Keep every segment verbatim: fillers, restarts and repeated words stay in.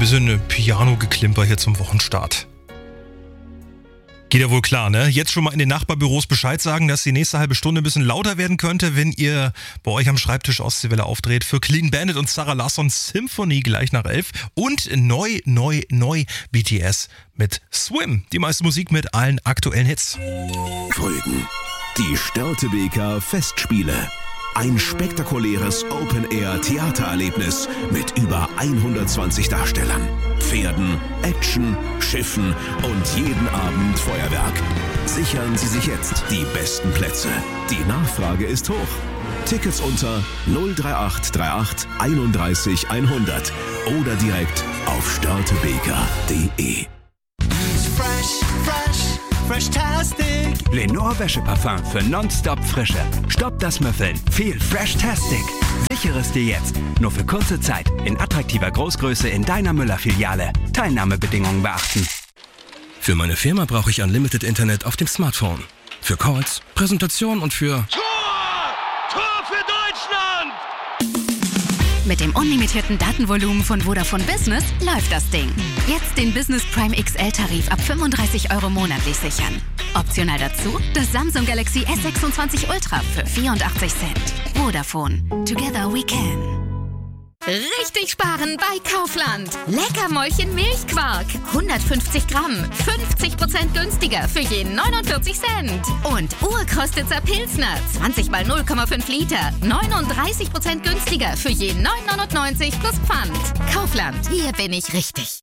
bisschen Piano-Geklimper hier zum Wochenstart. Geht ja wohl klar, ne? Jetzt schon mal in den Nachbarbüros Bescheid sagen, dass die nächste halbe Stunde ein bisschen lauter werden könnte, wenn ihr bei euch am Schreibtisch Ostseewelle aufdreht. Für Clean Bandit und Sarah Larsson Symphony gleich nach elf. Und neu, neu, neu B T S mit Swim. Die meiste Musik mit allen aktuellen Hits. Folgen die Störtebeker Festspiele. Ein spektakuläres Open-Air-Theatererlebnis mit über hundertzwanzig Darstellern, Pferden, Action, Schiffen und jeden Abend Feuerwerk. Sichern Sie sich jetzt die besten Plätze. Die Nachfrage ist hoch. Tickets unter null drei acht drei acht einunddreißig hundert oder direkt auf störtebeker punkt de. Fresh, fresh, fresh-tastic. Lenore Wäscheparfum für nonstop Frische. Stopp das Müffeln. Viel Fresh-tastic. Sichere es dir jetzt. Nur für kurze Zeit. In attraktiver Großgröße in deiner Müller-Filiale. Teilnahmebedingungen beachten. Für meine Firma brauche ich Unlimited Internet auf dem Smartphone. Für Calls, Präsentation und für... Tor! Tor für Deutschland! Mit dem unlimitierten Datenvolumen von Vodafone Business läuft das Ding. Jetzt den Business Prime X L-Tarif ab fünfunddreißig Euro monatlich sichern. Optional dazu das Samsung Galaxy S sechsundzwanzig Ultra für vierundachtzig Cent. Vodafone. Together we can. Richtig sparen bei Kaufland. Leckermäulchen Milchquark. hundertfünfzig Gramm. fünfzig Prozent günstiger für jeden neunundvierzig Cent. Und Urkrostitzer Pilsner. zwanzig mal null Komma fünf Liter. neununddreißig Prozent günstiger für jeden neun neunundneunzig plus Pfand. Kaufland. Hier bin ich richtig.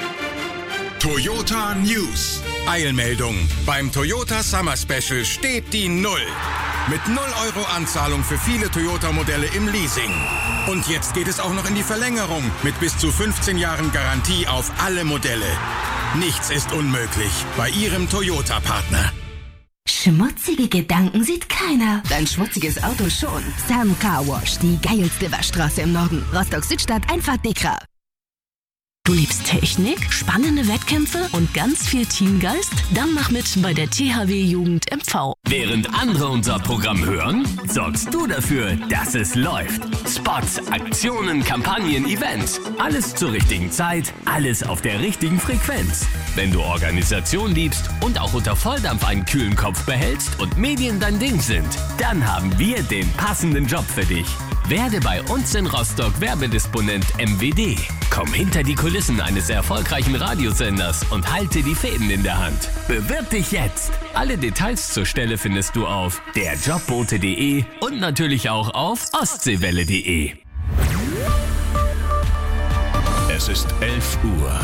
Toyota News. Eilmeldung. Beim Toyota Summer Special steht die Null. Mit null Euro Anzahlung für viele Toyota-Modelle im Leasing. Und jetzt geht es auch noch in die Verlängerung mit bis zu fünfzehn Jahren Garantie auf alle Modelle. Nichts ist unmöglich bei Ihrem Toyota-Partner. Schmutzige Gedanken sieht keiner. Dein schmutziges Auto schon. Sam Car Wash, die geilste Waschstraße im Norden. Rostock-Südstadt, einfach Dekra. Du liebst Technik, spannende Wettkämpfe und ganz viel Teamgeist? Dann mach mit bei der T H W Jugend M V. Während andere unser Programm hören, sorgst du dafür, dass es läuft. Spots, Aktionen, Kampagnen, Events. Alles zur richtigen Zeit, alles auf der richtigen Frequenz. Wenn du Organisation liebst und auch unter Volldampf einen kühlen Kopf behältst und Medien dein Ding sind, dann haben wir den passenden Job für dich. Werde bei uns in Rostock Werbedisponent M W D. Komm hinter die Kulissen eines erfolgreichen Radiosenders und halte die Fäden in der Hand. Bewirb dich jetzt. Alle Details zur Stelle findest du auf der jobbote punkt de und natürlich auch auf ostseewelle punkt de. Es ist elf Uhr.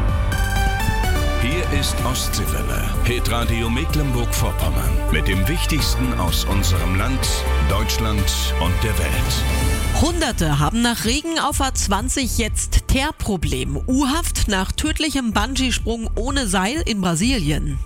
Hier ist Ostseewelle, Hitradio Mecklenburg-Vorpommern. Mit dem Wichtigsten aus unserem Land, Deutschland und der Welt. Hunderte haben nach Regen auf A zwanzig jetzt Teerproblem. U-Haft nach tödlichem Bungee-Sprung ohne Seil in Brasilien.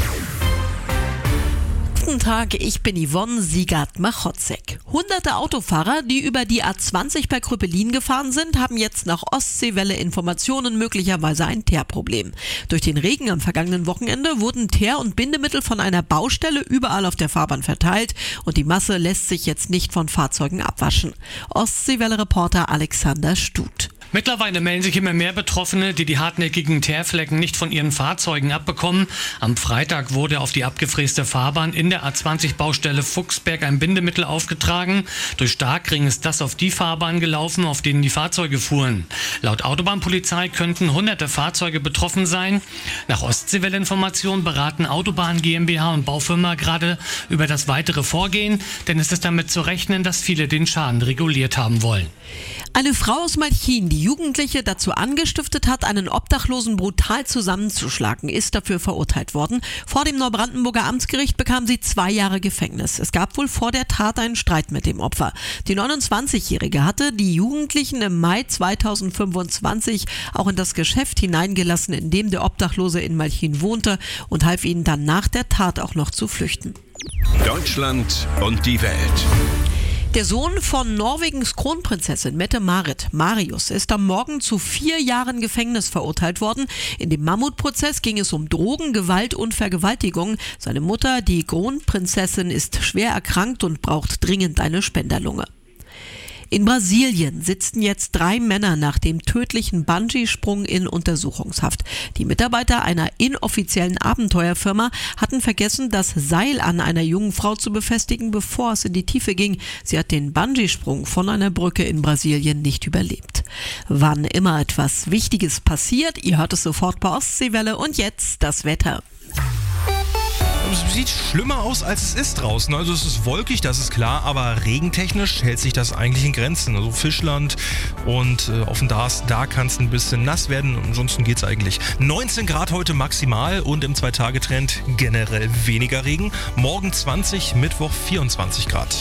Guten Tag, ich bin Yvonne Siegert-Machotzek. Hunderte Autofahrer, die über die A zwanzig bei Krüppelin gefahren sind, haben jetzt nach Ostseewelle Informationen möglicherweise ein Teerproblem. Durch den Regen am vergangenen Wochenende wurden Teer- und Bindemittel von einer Baustelle überall auf der Fahrbahn verteilt und die Masse lässt sich jetzt nicht von Fahrzeugen abwaschen. Ostseewelle-Reporter Alexander Stut. Mittlerweile melden sich immer mehr Betroffene, die die hartnäckigen Teerflecken nicht von ihren Fahrzeugen abbekommen. Am Freitag wurde auf die abgefräste Fahrbahn in der A zwanzig Baustelle Fuchsberg ein Bindemittel aufgetragen. Durch Starkregen ist das auf die Fahrbahn gelaufen, auf denen die Fahrzeuge fuhren. Laut Autobahnpolizei könnten hunderte Fahrzeuge betroffen sein. Nach Ostseewelle-Informationen beraten Autobahn GmbH und Baufirma gerade über das weitere Vorgehen, denn es ist damit zu rechnen, dass viele den Schaden reguliert haben wollen. Eine Frau aus Malchin, die Jugendliche dazu angestiftet hat, einen Obdachlosen brutal zusammenzuschlagen, ist dafür verurteilt worden. Vor dem Neubrandenburger Amtsgericht bekam sie zwei Jahre Gefängnis. Es gab wohl vor der Tat einen Streit mit dem Opfer. Die neunundzwanzigjährige hatte die Jugendlichen im Mai zweitausendfünfundzwanzig auch in das Geschäft hineingelassen, in dem der Obdachlose in Malchin wohnte, und half ihnen dann nach der Tat auch noch zu flüchten. Deutschland und die Welt. Der Sohn von Norwegens Kronprinzessin Mette-Marit, Marius, ist am Morgen zu vier Jahren Gefängnis verurteilt worden. In dem Mammutprozess ging es um Drogen, Gewalt und Vergewaltigung. Seine Mutter, die Kronprinzessin, ist schwer erkrankt und braucht dringend eine Spenderlunge. In Brasilien sitzen jetzt drei Männer nach dem tödlichen Bungee-Sprung in Untersuchungshaft. Die Mitarbeiter einer inoffiziellen Abenteuerfirma hatten vergessen, das Seil an einer jungen Frau zu befestigen, bevor es in die Tiefe ging. Sie hat den Bungee-Sprung von einer Brücke in Brasilien nicht überlebt. Wann immer etwas Wichtiges passiert, ihr hört es sofort bei Ostseewelle und jetzt das Wetter. Es sieht schlimmer aus, als es ist draußen. Also es ist wolkig, das ist klar, aber regentechnisch hält sich das eigentlich in Grenzen. Also Fischland und äh, auf dem Dars, da kann es ein bisschen nass werden. Ansonsten geht's eigentlich. neunzehn Grad heute maximal und im Zwei-Tage-Trend generell weniger Regen. Morgen zwanzig, Mittwoch vierundzwanzig Grad.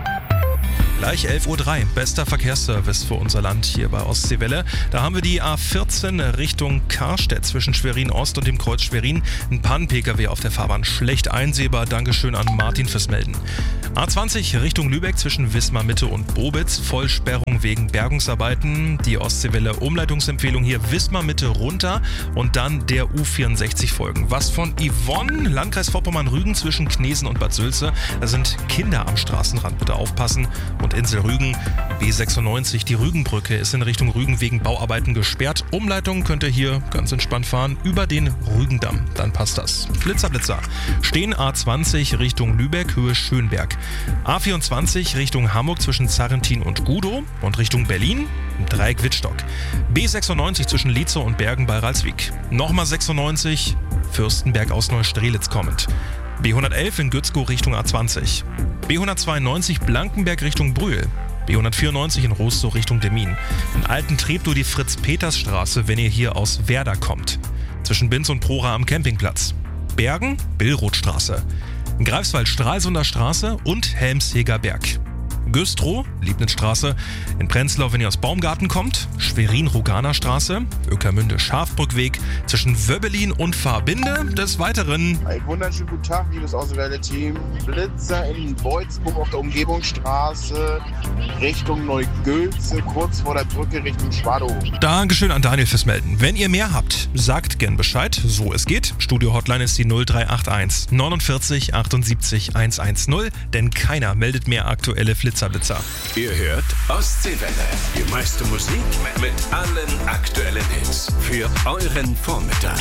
Gleich elf Uhr drei, bester Verkehrsservice für unser Land hier bei Ostseewelle. Da haben wir die A vierzehn Richtung Karstedt zwischen Schwerin Ost und dem Kreuz Schwerin. Ein Pannen-P K W auf der Fahrbahn, schlecht einsehbar. Dankeschön an Martin fürs Melden. A zwanzig Richtung Lübeck zwischen Wismar Mitte und Bobitz. Vollsperrung wegen Bergungsarbeiten. Die Ostseewelle Umleitungsempfehlung hier Wismar Mitte runter und dann der U vierundsechzig folgen. Was von Yvonne, Landkreis Vorpommern-Rügen zwischen Knesen und Bad Sülze. Da sind Kinder am Straßenrand, bitte aufpassen. Und Insel Rügen, B sechsundneunzig, die Rügenbrücke ist in Richtung Rügen wegen Bauarbeiten gesperrt. Umleitung könnt ihr hier ganz entspannt fahren über den Rügendamm, dann passt das. Blitzer, Blitzer. Stehen A zwanzig Richtung Lübeck, Höhe Schönberg. A vierundzwanzig Richtung Hamburg zwischen Zarrentin und Gudow und Richtung Berlin, Dreieck Wittstock. B sechsundneunzig zwischen Lietzow und Bergen bei Ralswiek. Nochmal sechsundneunzig, Fürstenberg aus Neustrelitz kommend. B hundertelf in Gützkow Richtung A zwanzig. B hundertzweiundneunzig Blankenberg Richtung Brühl. B hundertvierundneunzig in Rostow Richtung Demmin. In Alten Treptow die Fritz-Peters-Straße, wenn ihr hier aus Werder kommt. Zwischen Binz und Prora am Campingplatz. Bergen, Billrothstraße. In Greifswald Stralsunder Straße und Helmsheger Berg. Güstrow, Liebnitzstraße. In Prenzlau, wenn ihr aus Baumgarten kommt. Schwerin-Ruganer Straße. Öckermünde Schafbrückweg. Zwischen Wöbbelin und Fahrbinde. Des Weiteren. Einen wunderschönen guten Tag, liebes Auswähler-Team. Blitzer in Beutzenburg auf der Umgebungsstraße Richtung Neugülze, kurz vor der Brücke Richtung Schwadow. Dankeschön an Daniel fürs Melden. Wenn ihr mehr habt, sagt gern Bescheid, so es geht. Studio-Hotline ist die null drei acht eins neunundvierzig achtundsiebzig hundertzehn, denn keiner meldet mehr aktuelle Flitzer. Blitzer. Ihr hört Ostseewelle. Die meiste Musik mit allen aktuellen Hits für euren Vormittag.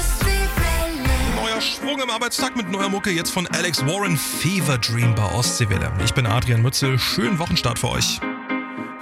Neuer Schwung im Arbeitstag mit neuer Mucke jetzt von Alex Warren, Fever Dream bei Ostseewelle. Ich bin Adrian Mützel. Schönen Wochenstart für euch.